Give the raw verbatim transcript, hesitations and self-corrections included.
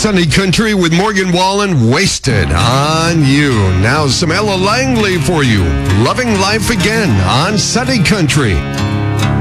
Sunny Country with Morgan Wallen, Wasted on You. Now some Ella Langley for you. Loving Life Again on Sunny Country.